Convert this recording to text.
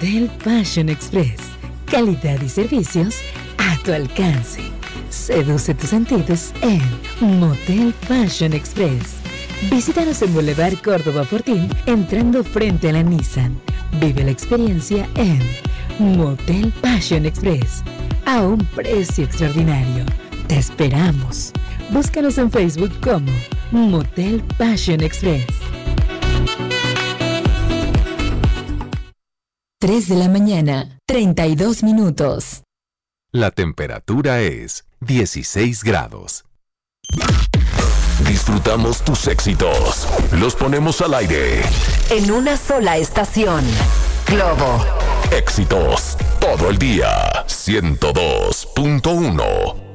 Motel Passion Express. Calidad y servicios a tu alcance. Seduce tus sentidos en Motel Passion Express. Visítanos en Boulevard Córdoba Fortín, entrando frente a la Nissan. Vive la experiencia en Motel Passion Express, a un precio extraordinario. Te esperamos. Búscanos en Facebook como Motel Passion Express. 3 de la mañana, 32 minutos. La temperatura es 16 grados. Disfrutamos tus éxitos. Los ponemos al aire. En una sola estación. Globo. Éxitos todo el día. 102.1.